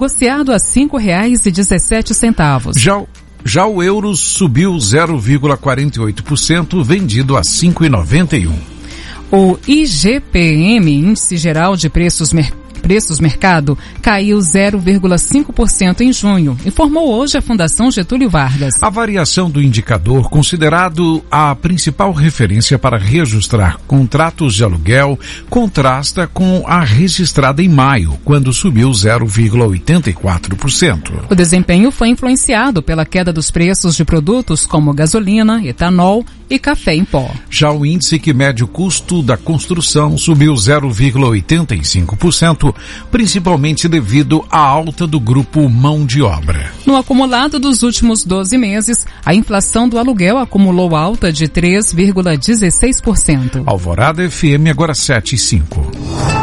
negociado a R$ 5,17. Já o euro subiu 0,48%, vendido a R$ 5,91. O IGPM, Índice Geral de Preços Mercado, caiu 0,5% em junho, informou hoje a Fundação Getúlio Vargas. A variação do indicador, considerado a principal referência para registrar contratos de aluguel, contrasta com a registrada em maio, quando subiu 0,84%. O desempenho foi influenciado pela queda dos preços de produtos como gasolina, etanol e café em pó. Já o índice que mede o custo da construção subiu 0,85%, principalmente devido à alta do grupo mão de obra. No acumulado dos últimos 12 meses, a inflação do aluguel acumulou alta de 3,16%. Alvorada FM agora 7,5.